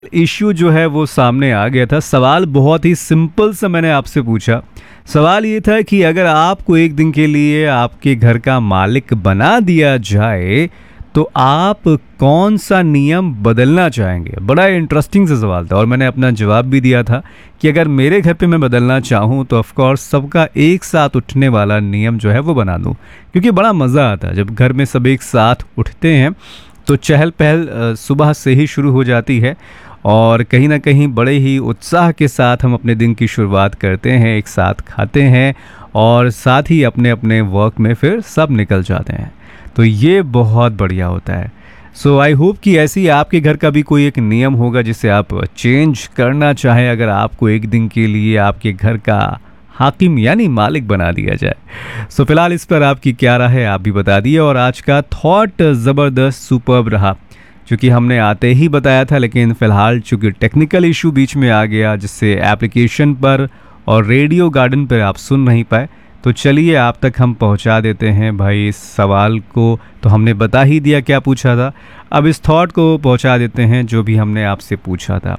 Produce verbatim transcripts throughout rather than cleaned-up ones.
Issue जो है वो सामने आ गया था। सवाल बहुत ही सिंपल सा मैंने आपसे पूछा। सवाल ये था कि अगर आपको एक दिन के लिए आपके घर का मालिक बना दिया जाए तो आप कौन सा नियम बदलना चाहेंगे। बड़ा इंटरेस्टिंग सा सवाल था और मैंने अपना जवाब भी दिया था कि अगर मेरे घर पे मैं बदलना चाहूँ तो ऑफ कोर्स सबका एक साथ उठने वाला नियम जो है वो बना दूँ, क्योंकि बड़ा मज़ा आता है जब घर में सब एक साथ उठते हैं तो चहल पहल सुबह से ही शुरू हो जाती है और कहीं ना कहीं बड़े ही उत्साह के साथ हम अपने दिन की शुरुआत करते हैं, एक साथ खाते हैं और साथ ही अपने अपने वर्क में फिर सब निकल जाते हैं। तो ये बहुत बढ़िया होता है। सो आई होप कि ऐसी आपके घर का भी कोई एक नियम होगा जिसे आप चेंज करना चाहें अगर आपको एक दिन के लिए आपके घर का हाकिम यानी मालिक बना दिया जाए। सो फिलहाल इस पर आपकी क्या राय है आप भी बता दिए। और आज का थॉट ज़बरदस्त सुपर्ब रहा, चूँकि हमने आते ही बताया था, लेकिन फ़िलहाल चूँकि टेक्निकल इशू बीच में आ गया जिससे एप्लीकेशन पर और रेडियो गार्डन पर आप सुन नहीं पाए, तो चलिए आप तक हम पहुंचा देते हैं भाई। इस सवाल को तो हमने बता ही दिया क्या पूछा था, अब इस थॉट को पहुंचा देते हैं जो भी हमने आपसे पूछा था।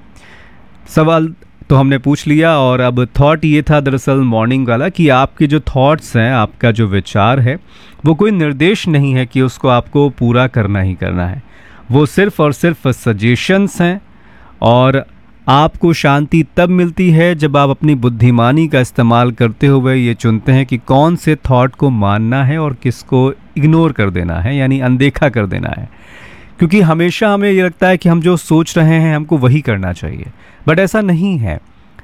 सवाल तो हमने पूछ लिया और अब थॉट ये था दरअसल मॉर्निंग वाला कि आपके जो थॉट्स हैं, आपका जो विचार है, वो कोई निर्देश नहीं है कि उसको आपको पूरा करना ही करना है। वो सिर्फ और सिर्फ सजेशंस हैं और आपको शांति तब मिलती है जब आप अपनी बुद्धिमानी का इस्तेमाल करते हुए ये चुनते हैं कि कौन से थॉट को मानना है और किसको इग्नोर कर देना है, यानी अनदेखा कर देना है। क्योंकि हमेशा हमें ये लगता है कि हम जो सोच रहे हैं हमको वही करना चाहिए, बट ऐसा नहीं है।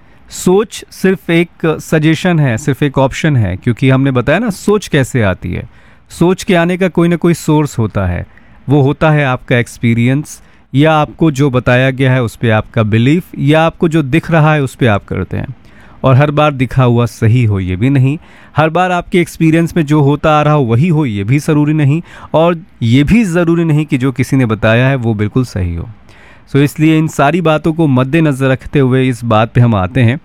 सोच सिर्फ एक सजेशन है, सिर्फ एक ऑप्शन है, क्योंकि हमने बताया ना सोच कैसे आती है। सोच के आने का कोई ना कोई सोर्स होता है, वो होता है आपका एक्सपीरियंस या आपको जो बताया गया है उस पर आपका बिलीफ या आपको जो दिख रहा है उस पर आप करते हैं। और हर बार दिखा हुआ सही हो ये भी नहीं, हर बार आपके एक्सपीरियंस में जो होता आ रहा हो वही हो ये भी ज़रूरी नहीं, और ये भी ज़रूरी नहीं कि जो किसी ने बताया है वो बिल्कुल सही हो। सो इसलिए इन सारी बातों को मद्देनज़र रखते हुए इस बात पे हम आते हैं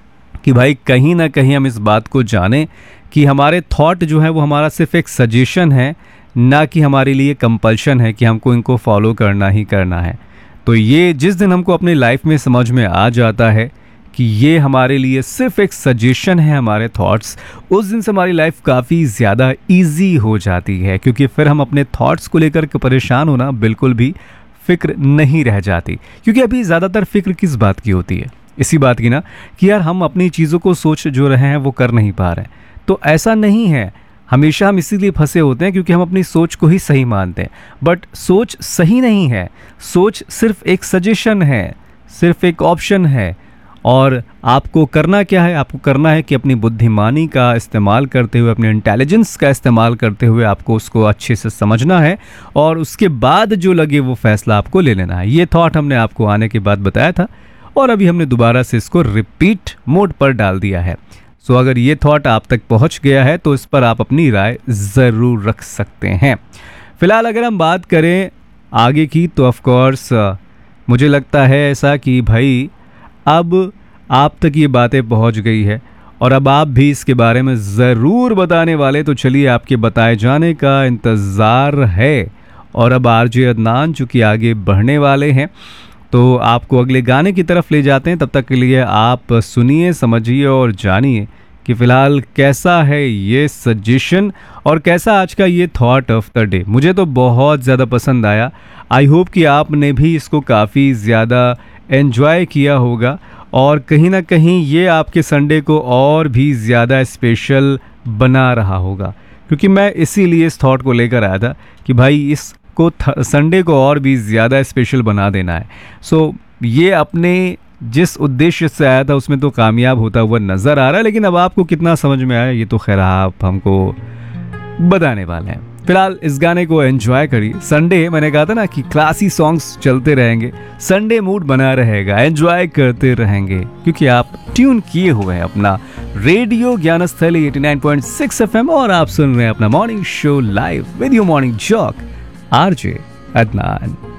कि भाई कहीं ना कहीं हम इस बात को जानें कि हमारे थॉट जो है वो हमारा सिर्फ एक सजेशन है, ना कि हमारे लिए कंपल्शन है कि हमको इनको फॉलो करना ही करना है। तो ये जिस दिन हमको अपनी लाइफ में समझ में आ जाता है कि ये हमारे लिए सिर्फ एक सजेशन है हमारे थॉट्स, उस दिन से हमारी लाइफ काफ़ी ज़्यादा इजी हो जाती है, क्योंकि फिर हम अपने थॉट्स को लेकर के परेशान होना बिल्कुल भी फ़िक्र नहीं रह जाती। क्योंकि अभी ज़्यादातर फ़िक्र किस बात की होती है, इसी बात की ना कि यार हम अपनी चीज़ों को सोच जो रहे हैं वो कर नहीं पा रहे हैं। तो ऐसा नहीं है, हमेशा हम इसीलिए फंसे होते हैं क्योंकि हम अपनी सोच को ही सही मानते हैं, बट सोच सही नहीं है। सोच सिर्फ एक सजेशन है, सिर्फ एक ऑप्शन है। और आपको करना क्या है, आपको करना है कि अपनी बुद्धिमानी का इस्तेमाल करते हुए, अपने इंटेलिजेंस का इस्तेमाल करते हुए आपको उसको अच्छे से समझना है और उसके बाद जो लगे वो फैसला आपको ले लेना है। ये थॉट हमने आपको आने के बाद बताया था और अभी हमने दोबारा से इसको रिपीट मोड पर डाल दिया है। सो अगर ये थॉट आप तक पहुंच गया है तो इस पर आप अपनी राय ज़रूर रख सकते हैं। फिलहाल अगर हम बात करें आगे की तो ऑफ कोर्स मुझे लगता है ऐसा कि भाई अब आप तक ये बातें पहुंच गई है और अब आप भी इसके बारे में ज़रूर बताने वाले। तो चलिए आपके बताए जाने का इंतज़ार है। और अब आरजे अदनान चूँकि आगे बढ़ने वाले हैं तो आपको अगले गाने की तरफ ले जाते हैं। तब तक के लिए आप सुनिए, समझिए और जानिए कि फ़िलहाल कैसा है ये सजेशन और कैसा आज का ये थॉट ऑफ द डे। मुझे तो बहुत ज़्यादा पसंद आया। आई होप कि आपने भी इसको काफ़ी ज़्यादा एन्जॉय किया होगा और कहीं ना कहीं ये आपके संडे को और भी ज़्यादा स्पेशल बना रहा होगा, क्योंकि मैं इसीलिए इस थॉट को लेकर आया था कि भाई इस को संडे को और भी ज़्यादा स्पेशल बना देना है। सो so, ये अपने जिस उद्देश्य से आया था उसमें तो कामयाब होता हुआ नज़र आ रहा है, लेकिन अब आपको कितना समझ में आया ये तो खैर आप हमको बताने वाले हैं। फिलहाल इस गाने को एंजॉय करिए। संडे मैंने कहा था ना कि क्लासी सॉन्ग्स चलते रहेंगे, संडे मूड बना रहेगा, एंजॉय करते रहेंगे, क्योंकि आप ट्यून किए हुए हैं अपना radio Gyansthali eighty nine point six FM और आप सुन रहे हैं अपना morning show live with your morning Jacques RJ Adnan.